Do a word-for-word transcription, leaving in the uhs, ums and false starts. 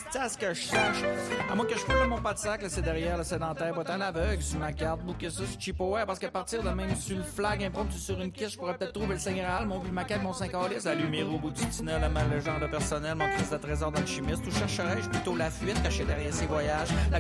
esti, à ce que je sache. À moins que je foule mon pas de sac, là, c'est derrière le sédentaire, boîte à l'aveugle, sur ma carte, bouquet ça, sur cheapo, ouais, parce qu'à partir de même sur le flag, impromptu sur une quiche, je pourrais peut-être trouver le Saint-Graal, mon but, ma quête, mon cinq calices, la lumière au bout du tunnel, ma légende personnelle, mon crise de trésor dans le chimiste, où chercherais-je plutôt la fuite, cachée derrière ses voyages, la